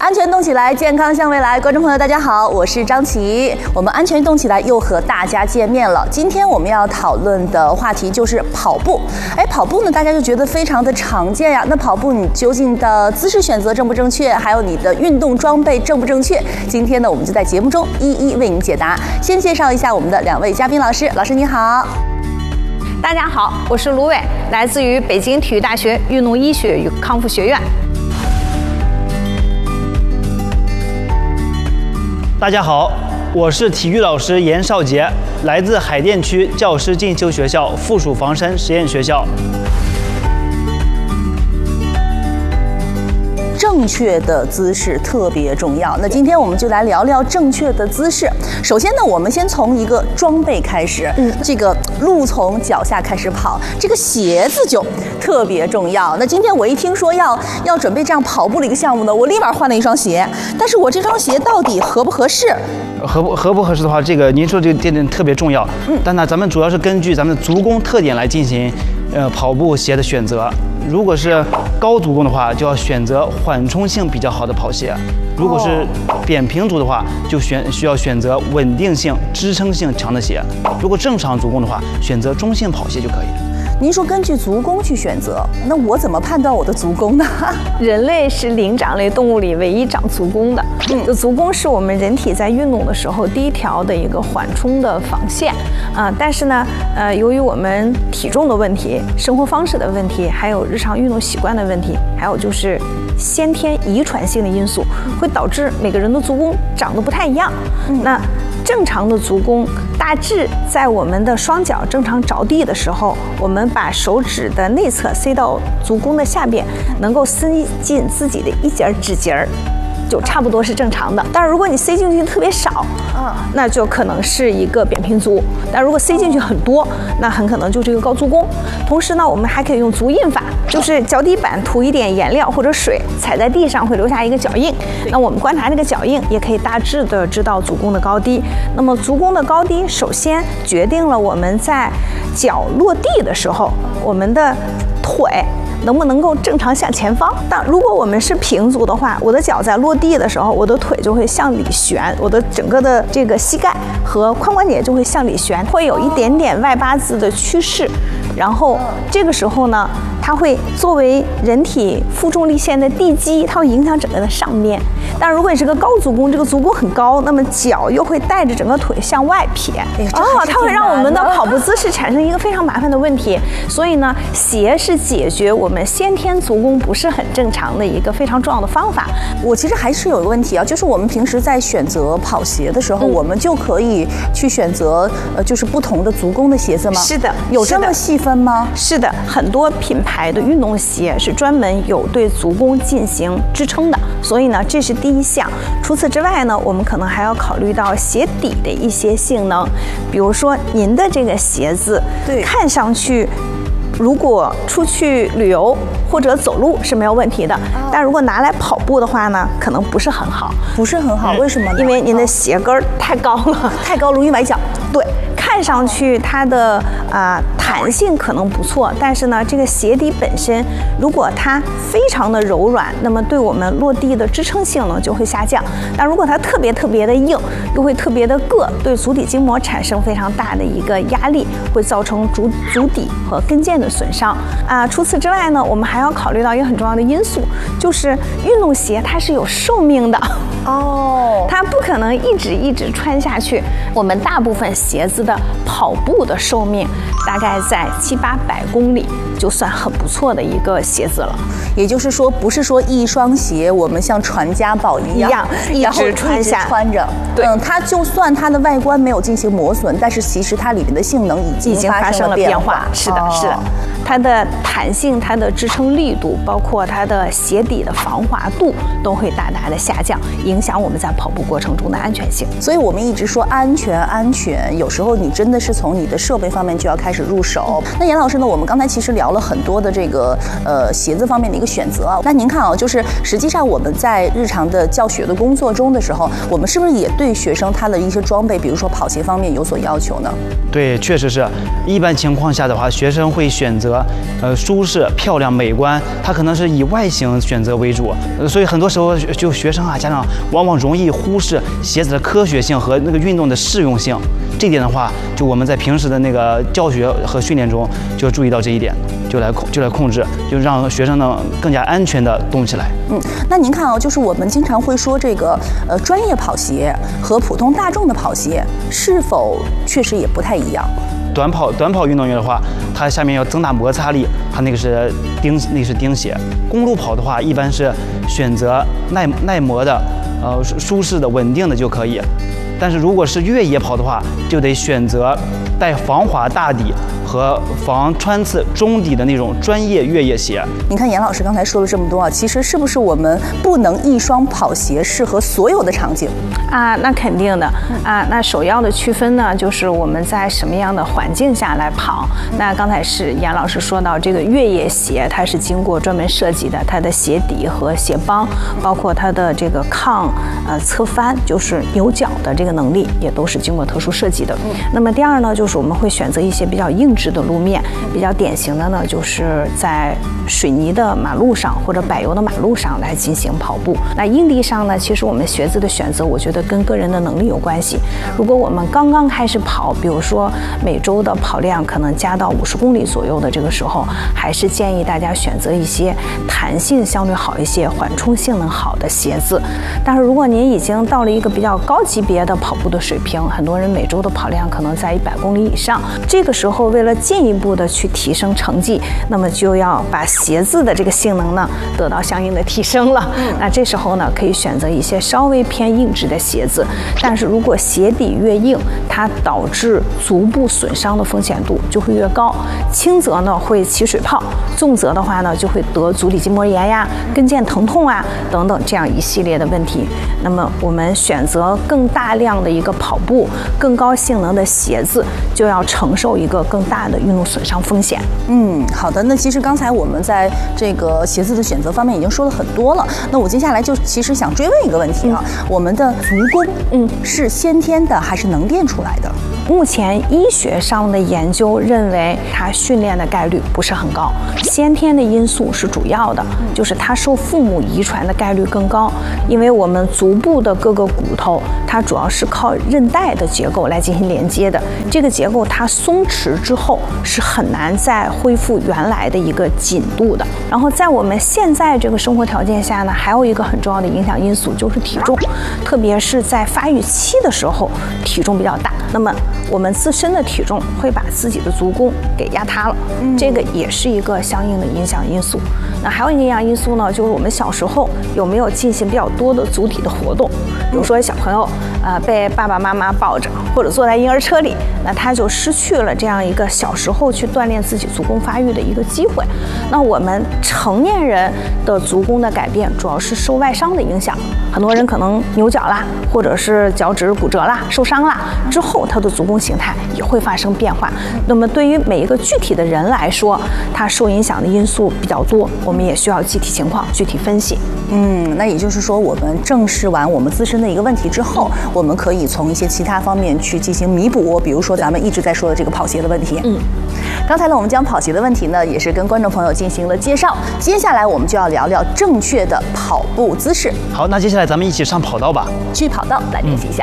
安全动起来，健康向未来。观众朋友，大家好，我是张琪。我们安全动起来又和大家见面了。今天我们要讨论的话题就是跑步。跑步呢，大家就觉得非常的常见呀。那跑步你究竟的姿势选择正不正确，还有你的运动装备正不正确？今天呢，我们就在节目中一一为您解答。先介绍一下我们的2位嘉宾老师。老师你好。 大家好，我是卢伟，来自于北京体育大学运动医学与康复学院。 大家好，我是体育老师严少杰，来自海淀区教师进修学校附属房山实验学校。 正确的姿势特别重要。那今天我们就来聊聊正确的姿势。首先呢，我们先从一个装备开始。这个路从脚下开始跑，这个鞋子就特别重要。那今天我一听说要准备这样跑步的一个项目呢，我立马换了一双鞋。但是我这双鞋到底合不合适？ 合不合适的话，这个您说这个点特别重要。但呢，咱们主要是根据咱们的足弓特点来进行跑步鞋的选择。如果是高足弓的话，就要选择缓冲性比较好的跑鞋；如果是扁平足的话，就需要选择稳定性、支撑性强的鞋；如果正常足弓的话，选择中性跑鞋就可以。 您说根据足弓去选择，那我怎么判断我的足弓呢？ 人类是灵长类动物里唯一长足弓的。足弓是我们人体在运动的时候第一条的一个缓冲的防线但是呢，由于我们体重的问题、生活方式的问题，还有日常运动习惯的问题，还有就是先天遗传性的因素，会导致每个人的足弓长得不太一样。那正常的足弓大致在我们的双脚正常着地的时候，我们把手指的内侧塞到足弓的下边，能够塞进自己的一节指节就差不多是正常的。但是如果你塞进去特别少，那就可能是一个扁平足。但如果塞进去很多，那很可能就是一个高足弓。同时呢，我们还可以用足印法，就是脚底板涂一点颜料或者水，踩在地上会留下一个脚印。那我们观察这个脚印，也可以大致的知道足弓的高低。那么足弓的高低，首先决定了我们在脚落地的时候，我们的腿能不能够正常向前方。但如果我们是平足的话，我的脚在落地的时候，我的腿就会向里旋，我的整个的这个膝盖和髋关节就会向里旋，会有一点点外八字的趋势。然后这个时候呢，它会作为人体负重力线的地基，它会影响整个的上面。但如果你是个高足弓，这个足弓很高，那么脚又会带着整个腿向外撇，它会让我们的跑步姿势产生一个非常麻烦的问题。所以呢，鞋是解决我们先天足弓不是很正常的一个非常重要的方法。 我其实还是有一个问题啊，就是我们平时在选择跑鞋的时候，我们就可以去选择就是不同的足弓的鞋子吗？ 是的， 有这么细分吗？ 是的，很多品牌的运动鞋是专门有对足弓进行支撑的，所以呢，这是第一项。除此之外呢，我们可能还要考虑到鞋底的一些性能，比如说您的这个鞋子，看上去如果出去旅游或者走路是没有问题的，但如果拿来跑步的话呢，可能不是很好。 不是很好，为什么呢？ 因为您的鞋跟太高了， 太高容易崴脚。 对，看上去它的弹性可能不错，但是呢，这个鞋底本身如果它非常的柔软，那么对我们落地的支撑性呢就会下降。但如果它特别的硬，又会特别的硌，对足底筋膜产生非常大的一个压力，会造成足底和跟腱的损伤除此之外呢，我们还要考虑到一个很重要的因素，就是运动鞋它是有寿命的它不可能一直穿下去。我们大部分鞋子的跑步的寿命大概在700-800公里，就算很不错的一个鞋子了。 也就是说，不是说一双鞋我们像传家宝一样一直穿着。对，它就算它的外观没有进行磨损，但是其实它里面的性能已经发生了变化。 是的，它的弹性、它的支撑力度，包括它的鞋底的防滑度，都会大大的下降，影响我们在跑步过程中的安全性。 所以我们一直说安全，有时候你真的是从你的设备方面就要开始入手。那严老师呢，我们刚才其实聊了很多的这个鞋子方面的一个选择啊。那您看啊，就是实际上我们在日常的教学的工作中的时候，我们是不是也对学生他的一些装备，比如说跑鞋方面有所要求呢？对，确实是。一般情况下的话，学生会选择舒适、漂亮、美观，他可能是以外形选择为主，所以很多时候就学生啊、家长往往容易忽视鞋子的科学性和那个运动的适用性。这点的话，就我们在平时的那个教学和训练中就要注意到这一点，就来控制，就让学生呢更加安全的动起来。那您看啊，就是我们经常会说这个专业跑鞋和普通大众的跑鞋是否确实也不太一样？短跑运动员的话，它下面要增大摩擦力，它那个是钉鞋。公路跑的话，一般是选择耐磨的、舒适的、稳定的就可以。但是如果是越野跑的话，就得选择带防滑大底和防穿刺中底的那种专业越野鞋。你看严老师刚才说了这么多啊，其实是不是我们不能一双跑鞋适合所有的场景啊？那肯定的啊。那首要的区分呢，就是我们在什么样的环境下来跑。那刚才是严老师说到这个越野鞋，它是经过专门设计的，它的鞋底和鞋帮，包括它的这个抗侧翻，就是扭脚的这个能力，也都是经过特殊设计的。那么第二呢，就是我们会选择一些比较硬质的路面，比较典型的呢，就是在水泥的马路上或者柏油的马路上来进行跑步。那硬地上呢，其实我们鞋子的选择，我觉得跟个人的能力有关系。如果我们刚刚开始跑，比如说每周的跑量可能加到50公里左右的这个时候，还是建议大家选择一些弹性相对好一些、缓冲性能好的鞋子。但是如果您已经到了一个比较高级别的跑步的水平，很多人每周的跑量可能在100公里以上，这个时候为了进一步的去提升成绩，那么就要把鞋子的这个性能呢得到相应的提升了。那这时候呢，可以选择一些稍微偏硬质的鞋子，但是如果鞋底越硬，它导致足部损伤的风险度就会越高。轻则呢会起水泡，重则的话呢就会得足底筋膜炎呀、跟腱疼痛啊等等这样一系列的问题。那么我们选择更大量的一个跑步、更高性能的鞋子，就要承受一个更大的运动损伤风险。好的。那其实刚才我们在这个鞋子的选择方面已经说了很多了。那我接下来就其实想追问一个问题啊，我们的足弓，是先天的还是能练出来的？目前医学上的研究认为，它训练的概率不是很高，先天的因素是主要的，就是它受父母遗传的概率更高。因为我们足部的各个骨头，它主要是靠韧带的结构来进行连接的，这个结构它松弛之后是很难再恢复原来的一个紧度的。然后在我们现在这个生活条件下呢，还有一个很重要的影响因素就是体重，特别是在发育期的时候，体重比较大，那么我们自身的体重会把自己的足弓给压塌了，这个也是一个相应的影响因素。那还有一个影响因素呢，就是我们小时候有没有进行比较多的足体的活动，比如说小朋友被爸爸妈妈抱着，或者坐在婴儿车里，那他就失去了这样一个小时候去锻炼自己足弓发育的一个机会。那我们成年人的足弓的改变，主要是受外伤的影响，很多人可能扭脚啦，或者是脚趾骨折啦、受伤啦，之后他的足弓形态也会发生变化。那么对于每一个具体的人来说，他受影响的因素比较多，我们也需要具体情况具体分析。那也就是说，我们正视完我们自身的一个问题之后，我们可以从一些其他方面去进行弥补，比如说咱们一直在说的这个跑鞋的问题。刚才呢，我们将跑鞋的问题呢，也是跟观众朋友进行了介绍。接下来我们就要聊聊正确的跑步姿势。好，那接下来咱们一起上跑道吧，去跑道来练习一下。